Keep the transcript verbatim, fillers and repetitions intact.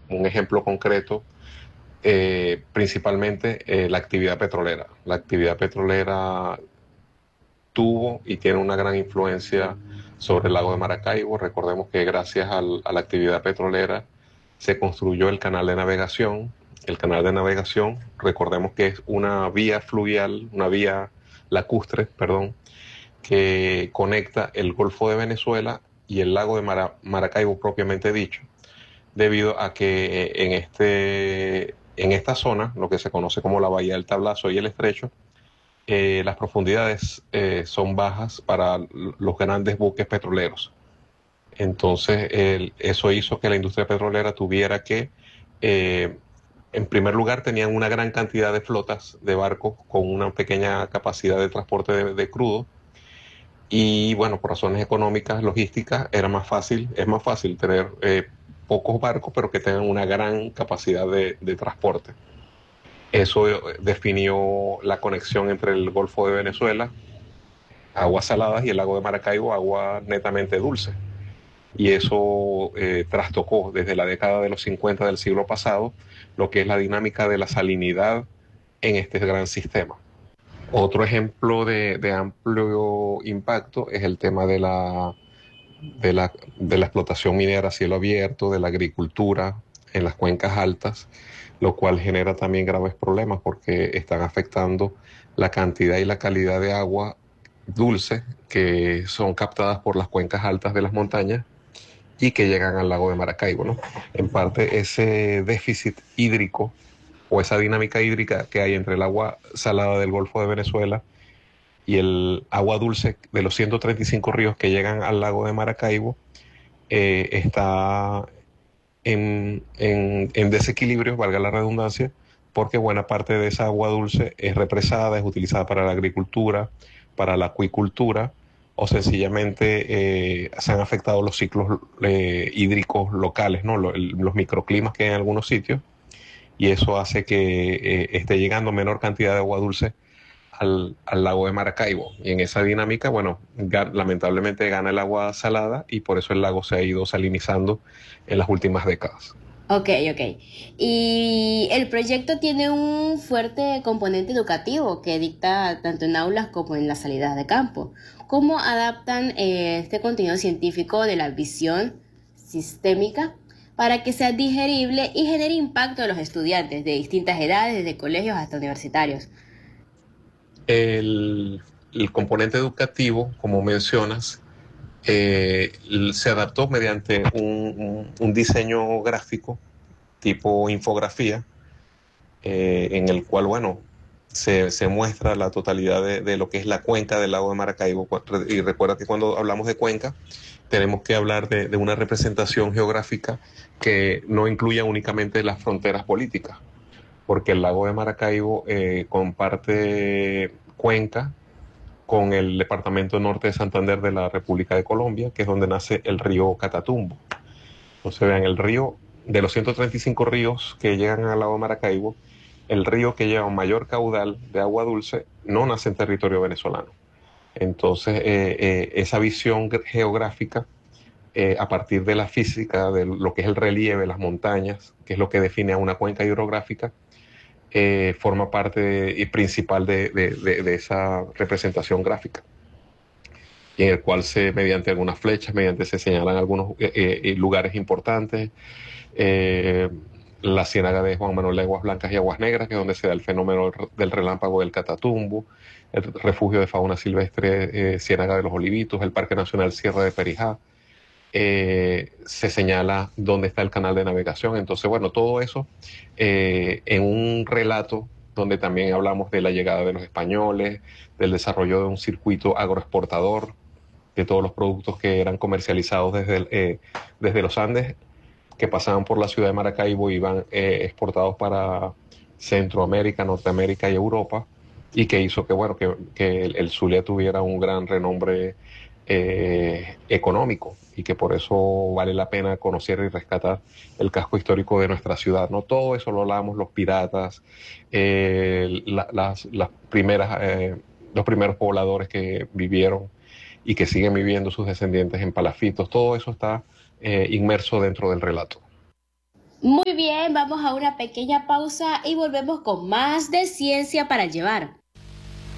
un ejemplo concreto, eh, principalmente eh, la actividad petrolera. La actividad petrolera tuvo y tiene una gran influencia sobre el lago de Maracaibo. Recordemos que gracias al, a la actividad petrolera se construyó el canal de navegación. El canal de navegación, recordemos que es una vía fluvial, una vía lacustre, perdón, que conecta el Golfo de Venezuela y el lago de Mara Maracaibo propiamente dicho, debido a que en, este, en esta zona, lo que se conoce como la Bahía del Tablazo y el Estrecho, eh, las profundidades eh, son bajas para los grandes buques petroleros. Entonces, el, eso hizo que la industria petrolera tuviera que, eh, en primer lugar, tenían una gran cantidad de flotas de barcos con una pequeña capacidad de transporte de, de crudo. Y bueno, por razones económicas, logísticas, era más fácil, es más fácil tener eh, pocos barcos, pero que tengan una gran capacidad de, de transporte. Eso eh, definió la conexión entre el Golfo de Venezuela, aguas saladas, y el lago de Maracaibo, agua netamente dulce. Y eso eh, trastocó desde la década de los cincuenta del siglo pasado lo que es la dinámica de la salinidad en este gran sistema. Otro ejemplo de, de amplio impacto es el tema de la, de, la, de la explotación minera a cielo abierto, de la agricultura en las cuencas altas, lo cual genera también graves problemas porque están afectando la cantidad y la calidad de agua dulce que son captadas por las cuencas altas de las montañas y que llegan al lago de Maracaibo, ¿no? En parte ese déficit hídrico o esa dinámica hídrica que hay entre el agua salada del Golfo de Venezuela y el agua dulce de los ciento treinta y cinco ríos que llegan al lago de Maracaibo, eh, está en, en, en desequilibrio, valga la redundancia, porque buena parte de esa agua dulce es represada, es utilizada para la agricultura, para la acuicultura, o sencillamente eh, se han afectado los ciclos eh, hídricos locales, ¿no? Los, los microclimas que hay en algunos sitios, y eso hace que eh, esté llegando menor cantidad de agua dulce al, al lago de Maracaibo. Y en esa dinámica, bueno, ga lamentablemente gana el agua salada y por eso el lago se ha ido salinizando en las últimas décadas. Ok, ok. Y el proyecto tiene un fuerte componente educativo que dicta tanto en aulas como en las salidas de campo. ¿Cómo adaptan eh, este contenido científico de la visión sistémica para que sea digerible y genere impacto a los estudiantes de distintas edades, desde colegios hasta universitarios? El, el componente educativo, como mencionas, eh, se adaptó mediante un, un, un diseño gráfico tipo infografía, eh, en el cual, bueno, se, se muestra la totalidad de, de lo que es la cuenca del lago de Maracaibo. Y recuerda que cuando hablamos de cuenca, tenemos que hablar de, de una representación geográfica que no incluya únicamente las fronteras políticas, porque el lago de Maracaibo eh, comparte cuenca con el departamento norte de Santander de la República de Colombia, que es donde nace el río Catatumbo. Entonces vean, el río, de los ciento treinta y cinco ríos que llegan al lago de Maracaibo, el río que lleva un mayor caudal de agua dulce no nace en territorio venezolano. Entonces, eh, eh, esa visión geográfica, eh, a partir de la física, de lo que es el relieve, las montañas, que es lo que define a una cuenca hidrográfica, eh, forma parte de, y principal de, de, de, de esa representación gráfica, y en el cual se, mediante algunas flechas, mediante se señalan algunos eh, eh, lugares importantes, eh, la ciénaga de Juan Manuel de Aguas Blancas y Aguas Negras, que es donde se da el fenómeno del relámpago del Catatumbo, el refugio de fauna silvestre eh, Ciénaga de los Olivitos, el Parque Nacional Sierra de Perijá, eh, se señala dónde está el canal de navegación. Entonces, bueno, todo eso eh, en un relato donde también hablamos de la llegada de los españoles, del desarrollo de un circuito agroexportador, de todos los productos que eran comercializados desde, el, eh, desde los Andes, que pasaban por la ciudad de Maracaibo y iban eh, exportados para Centroamérica, Norteamérica y Europa, y que hizo que, bueno, que, que el, el Zulia tuviera un gran renombre eh, económico, y que por eso vale la pena conocer y rescatar el casco histórico de nuestra ciudad, ¿no? Todo eso lo hablamos, los piratas, eh, la, las, las primeras, eh, los primeros pobladores que vivieron y que siguen viviendo sus descendientes en palafitos, todo eso está eh, inmerso dentro del relato. Muy bien, vamos a una pequeña pausa y volvemos con más de Ciencia para Llevar.